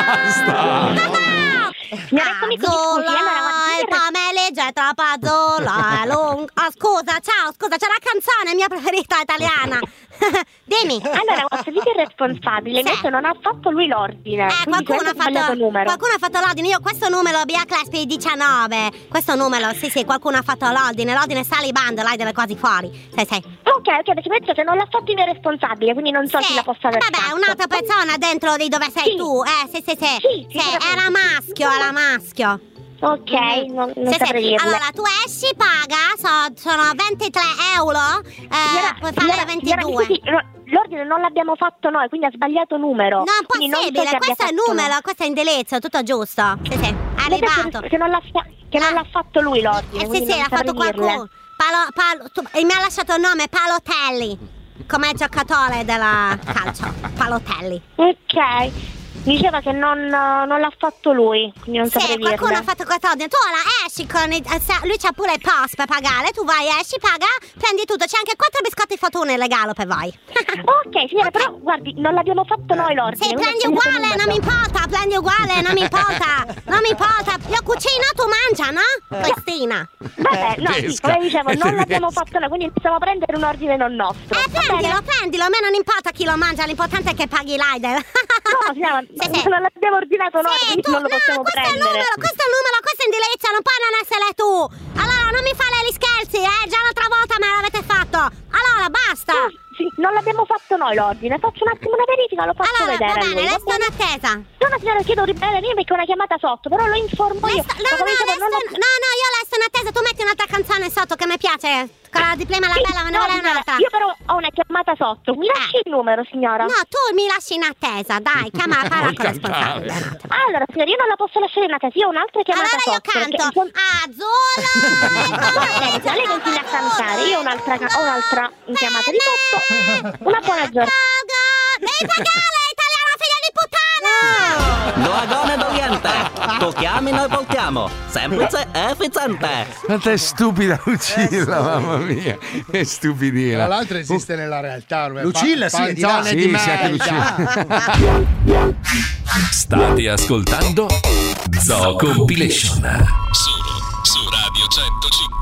Basta. Me legge troppo azzurra. Scusa, c'è la canzone mia preferita italiana. Dimmi. Allora, questo video è responsabile, invece non ha fatto lui l'ordine. Qualcuno ha fatto l'ordine. Io questo numero Bia Clespi 19. Questo numero, sì, qualcuno ha fatto l'ordine. L'ordine sta libando, l'hai delle cose fuori. Sì. Ok, perché penso che non l'ha fatto il responsabile, quindi non so chi la possa aver fatto. Un'altra persona dentro di dove sei tu. Sì. Era maschio. Ok, non saprei dirlo. Allora, tu esci, paga, sono 23 euro, puoi fare 22. L'ordine non l'abbiamo fatto noi, quindi ha sbagliato numero. No, è possibile, questo è il numero, questo è indirizzo, tutto giusto. Sì, è arrivato. Che non l'ha fatto lui l'ordine. Sì, l'ha fatto qualcuno. Mi ha lasciato il nome Palotelli, come giocatore della calcio. Palotelli. Ok. Diceva che non l'ha fatto lui, quindi non saprei dirlo. Qualcuno ha fatto quest'ordine. Tu ora esci lui c'ha pure il POS per pagare. Tu vai, esci, paga, prendi tutto. C'è anche 4 biscotti fortuna in regalo per voi. Ok, signora, però guardi, non l'abbiamo fatto noi l'ordine. Sì, prendi uguale, non mi importa. Io cucino, tu mangia, no? Cristina. Vabbè, no, sì, come dicevo, non l'abbiamo fatto noi, quindi possiamo prendere un ordine non nostro. Prendilo, a me non importa chi lo mangia, l'importante è che paghi l'AIDE. No, signora, non l'abbiamo ordinato noi, quindi non lo possiamo prendere. Questo è il numero, questo è indirizzo, non puoi non essere tu. Allora, non mi fare gli scherzi, già l'altra volta me l'avete fatto. Allora, basta. Sì, non l'abbiamo fatto noi l'ordine, faccio un attimo una verifica, lo faccio vedere. Va bene, resto in attesa. No, signora, chiedo di venire perché ho una chiamata sotto, però lo informo io. No, io resto in attesa, tu metti un'altra canzone sotto che mi piace. Quella di prima la bella, ma ne vuole un'altra. Io però ho una chiamata sotto, mi lasci il numero, signora? No, tu mi lasci in attesa, dai, chiama la corrispondente. Allora, signora, io non la posso lasciare in attesa, io ho un'altra chiamata sotto. Allora io canto, Azzurra. Lei continua a cantare, io ho un'altra chiamata di sotto. Una buona giornata. Devi pagare, italiana figlia di puttana! Do agone doliente, tocchiamo noi voltiamo, semplice e efficiente. Quanto è stupida Lucilla, mamma mia, è stupidina. Tra l'altro esiste nella realtà. Lucilla, sì, di anche Lucilla. State ascoltando Zoo Compilation solo su Radio 105.